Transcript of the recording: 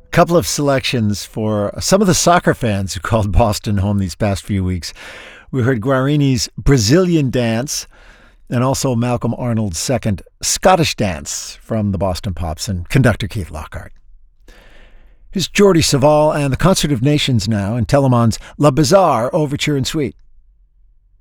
Couple of selections for some of the soccer fans who called Boston home these past few weeks. We heard Guarini's Brazilian Dance and also Malcolm Arnold's second Scottish Dance from the Boston Pops and conductor Keith Lockhart. Here's Jordi Savall and the Concert of Nations now in Telemann's La Bizarre Overture and Suite.